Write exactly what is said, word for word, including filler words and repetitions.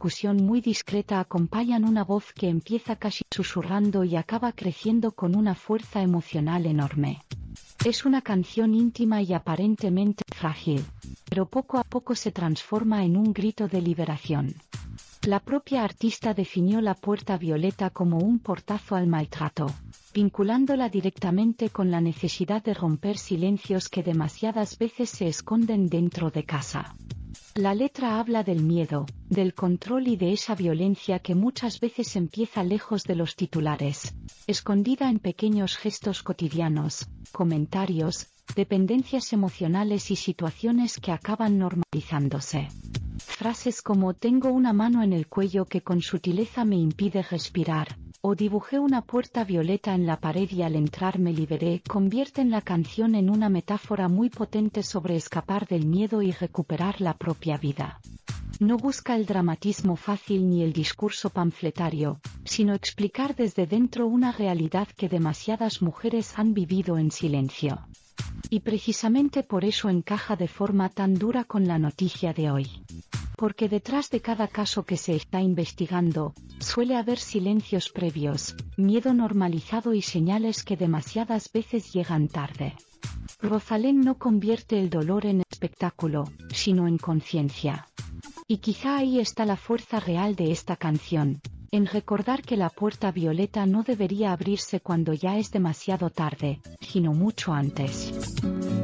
discusión muy discreta acompañan una voz que empieza casi susurrando y acaba creciendo con una fuerza emocional enorme. Es una canción íntima y aparentemente frágil, pero poco a poco se transforma en un grito de liberación. La propia artista definió la puerta violeta como un portazo al maltrato, vinculándola directamente con la necesidad de romper silencios que demasiadas veces se esconden dentro de casa. La letra habla del miedo, del control y de esa violencia que muchas veces empieza lejos de los titulares, escondida en pequeños gestos cotidianos, comentarios, dependencias emocionales y situaciones que acaban normalizándose. Frases como "tengo una mano en el cuello que con sutileza me impide respirar", o "dibujé una puerta violeta en la pared y al entrar me liberé" convierten la canción en una metáfora muy potente sobre escapar del miedo y recuperar la propia vida. No busca el dramatismo fácil ni el discurso panfletario, sino explicar desde dentro una realidad que demasiadas mujeres han vivido en silencio. Y precisamente por eso encaja de forma tan dura con la noticia de hoy. Porque detrás de cada caso que se está investigando, suele haber silencios previos, miedo normalizado y señales que demasiadas veces llegan tarde. Rosalén no convierte el dolor en espectáculo, sino en conciencia. Y quizá ahí está la fuerza real de esta canción, en recordar que la puerta violeta no debería abrirse cuando ya es demasiado tarde, sino mucho antes.